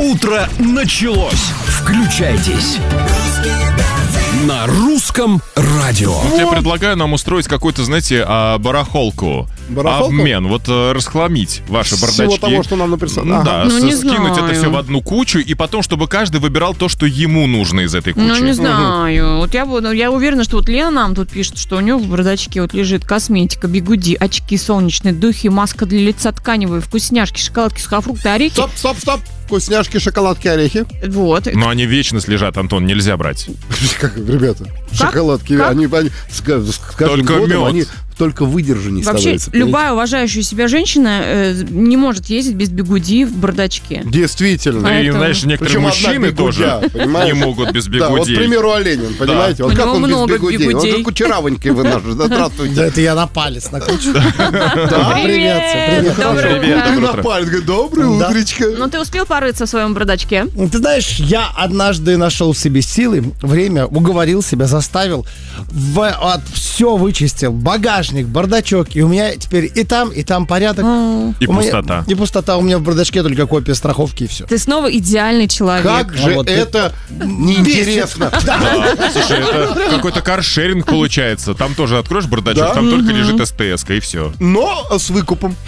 Утро началось. Включайтесь. На русском радио. Вот я предлагаю нам устроить какую-то, знаете, барахолку. Обмен, вот расхламить ваши бардачки. Всего того, что нам написано. Да, скинуть это все в одну кучу, и потом, чтобы каждый выбирал то, что ему нужно из этой кучи. Ну, не знаю. Вот я уверена, что вот Лена нам тут пишет, что у нее в бардачке вот лежит косметика, бигуди, очки солнечные, духи, маска для лица тканевые, вкусняшки, шоколадки, сухофрукты, орехи. Стоп. Вкусняшки, шоколадки, орехи. Вот. Но они вечность лежат, Антон, нельзя брать. Как, ребята, шоколадки, Как? они с каждым Только годом мед. они только выдержаннее Вообще, становятся. любая уважающая себя женщина не может ездить без бигуди в бардачке. Действительно. И, Поэтому- знаешь, некоторые Причем одна мужчины бигудя, тоже понимаешь? не могут без Да, вот, к бигудей. примеру, Оленин, понимаете? Вот У как него он без много бигудей? Он бигудей. же кучеравонький вы наш. Да, здравствуйте. Да, это я на палец накручу. Да? Привет, привет. Доброе Привет, утро. доброе На утро. палец, говорит, доброе Да. утречко. Ну, ты успел порыться в своем бардачке? Ты знаешь, я однажды нашел в себе силы, время, уговорил себя, заставил, все вычистил, багажник, бардачок, и у меня теперь и там порядок. И У меня- пустота. И пустота. У меня в бардачке только копия страховки и все. Ты снова идеальный человек. Как же вот это неинтересно. Да. Слушай, это какой-то каршеринг получается. Там тоже откроешь бардачок, Да? там только лежит СТС-ка, и все. Но с выкупом.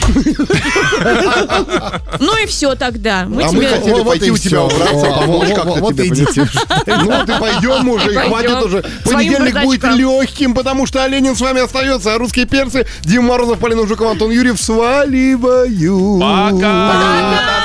Ну и все тогда. Мы А тебе... мы хотели пойти у тебя убраться, помочь как-то Вот тебе. и идите. Ну, ты пойдем уже, и Пойдем. хватит уже. Своим Понедельник будет бардачком. легким, потому что Оленин с вами остается, а русские перцы Дима Морозов, Полина Жукова, Антон Юрьев сваливают. Пока!